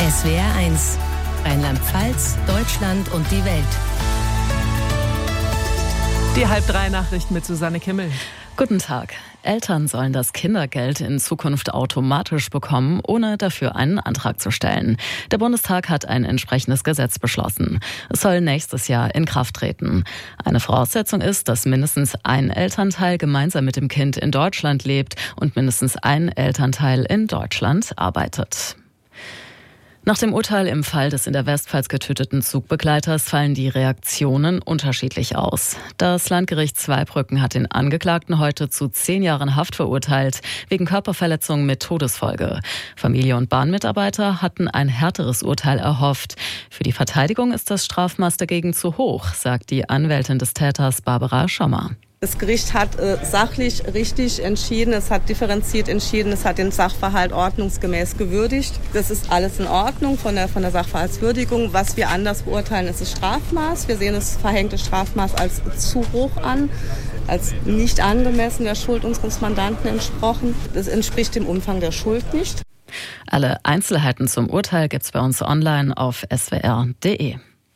SWR 1, Rheinland-Pfalz, Deutschland und die Welt. Die 2:30 Nachrichten mit Susanne Kimmel. Guten Tag. Eltern sollen das Kindergeld in Zukunft automatisch bekommen, ohne dafür einen Antrag zu stellen. Der Bundestag hat ein entsprechendes Gesetz beschlossen. Es soll nächstes Jahr in Kraft treten. Eine Voraussetzung ist, dass mindestens ein Elternteil gemeinsam mit dem Kind in Deutschland lebt und mindestens ein Elternteil in Deutschland arbeitet. Nach dem Urteil im Fall des in der Westpfalz getöteten Zugbegleiters fallen die Reaktionen unterschiedlich aus. Das Landgericht Zweibrücken hat den Angeklagten heute zu 10 Jahren Haft verurteilt, wegen Körperverletzung mit Todesfolge. Familie und Bahnmitarbeiter hatten ein härteres Urteil erhofft. Für die Verteidigung ist das Strafmaß dagegen zu hoch, sagt die Anwältin des Täters Barbara Schommer. Das Gericht hat sachlich richtig entschieden, es hat differenziert entschieden, es hat den Sachverhalt ordnungsgemäß gewürdigt. Das ist alles in Ordnung von der Sachverhaltswürdigung. Was wir anders beurteilen, ist das Strafmaß. Wir sehen das verhängte Strafmaß als zu hoch an, als nicht angemessen der Schuld unseres Mandanten entsprochen. Das entspricht dem Umfang der Schuld nicht. Alle Einzelheiten zum Urteil gibt's bei uns online auf swr.de.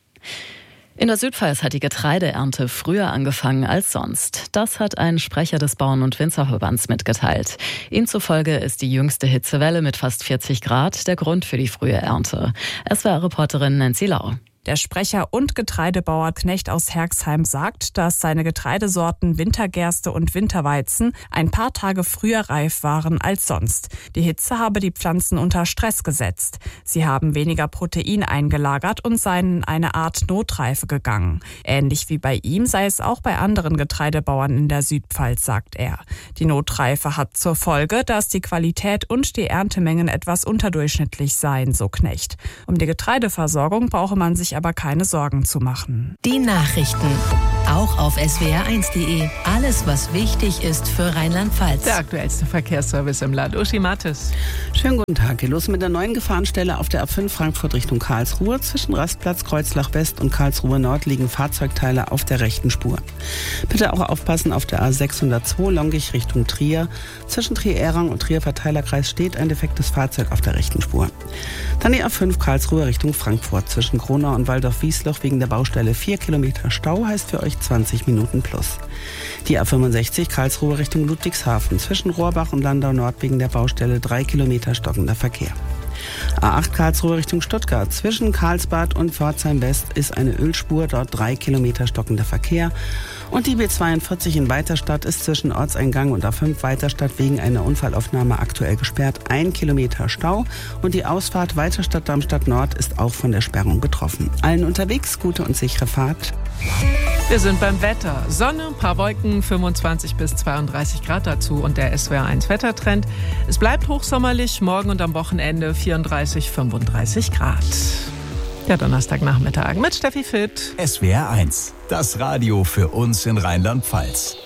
In der Südpfalz hat die Getreideernte früher angefangen als sonst. Das hat ein Sprecher des Bauern- und Winzerverbands mitgeteilt. Ihm zufolge ist die jüngste Hitzewelle mit fast 40 Grad der Grund für die frühe Ernte. SWR-Reporterin Nancy Lau. Der Sprecher und Getreidebauer Knecht aus Herxheim sagt, dass seine Getreidesorten Wintergerste und Winterweizen ein paar Tage früher reif waren als sonst. Die Hitze habe die Pflanzen unter Stress gesetzt. Sie haben weniger Protein eingelagert und seien in eine Art Notreife gegangen. Ähnlich wie bei ihm sei es auch bei anderen Getreidebauern in der Südpfalz, sagt er. Die Notreife hat zur Folge, dass die Qualität und die Erntemengen etwas unterdurchschnittlich seien, so Knecht. Um die Getreideversorgung brauche man sich aber keine Sorgen zu machen. Die Nachrichten, auch auf swr1.de. Alles, was wichtig ist für Rheinland-Pfalz. Der aktuellste Verkehrsservice im Land. Uschi Mattes. Schönen guten Tag. Geht los mit der neuen Gefahrenstelle auf der A5 Frankfurt Richtung Karlsruhe. Zwischen Rastplatz Kreuzlach West und Karlsruhe Nord liegen Fahrzeugteile auf der rechten Spur. Bitte auch aufpassen auf der A602 Longich Richtung Trier. Zwischen Trier-Errang und Trier-Verteilerkreis steht ein defektes Fahrzeug auf der rechten Spur. Dann die A5 Karlsruhe Richtung Frankfurt. Zwischen Gronau und Waldorf-Wiesloch wegen der Baustelle 4 Kilometer Stau, heißt für euch 20 Minuten plus. Die A65 Karlsruhe Richtung Ludwigshafen. Zwischen Rohrbach und Landau Nord wegen der Baustelle 3 Kilometer stockender Verkehr. A8 Karlsruhe Richtung Stuttgart. Zwischen Karlsbad und Pforzheim West ist eine Ölspur, dort 3 Kilometer stockender Verkehr. Und die B42 in Weiterstadt ist zwischen Ortseingang und A5 Weiterstadt wegen einer Unfallaufnahme aktuell gesperrt. 1 Kilometer Stau und die Ausfahrt Weiterstadt-Darmstadt Nord ist auch von der Sperrung betroffen. Allen unterwegs gute und sichere Fahrt. Wir sind beim Wetter. Sonne, ein paar Wolken, 25 bis 32 Grad dazu und der SWR1 Wettertrend. Es bleibt hochsommerlich, morgen und am Wochenende 34, 35 Grad. Der Donnerstagnachmittag mit Steffi Fitt. SWR1, das Radio für uns in Rheinland-Pfalz.